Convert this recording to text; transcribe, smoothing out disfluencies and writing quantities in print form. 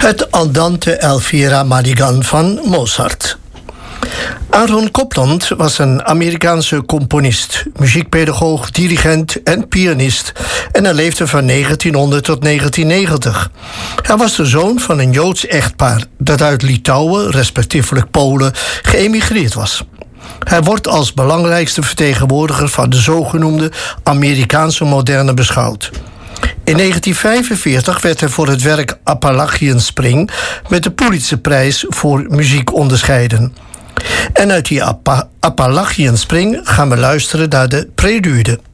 Het Andante Elvira Madigan van Mozart. Aaron Copland was een Amerikaanse componist, muziekpedagoog, dirigent en pianist en hij leefde van 1900 tot 1990. Hij was de zoon van een Joods echtpaar dat uit Litouwen, respectievelijk Polen, geëmigreerd was. Hij wordt als belangrijkste vertegenwoordiger van de zogenoemde Amerikaanse moderne beschouwd. In 1945 werd hij voor het werk Appalachian Spring met de Pulitzerprijs voor muziek onderscheiden. En uit die Appalachian Spring gaan we luisteren naar de prelude.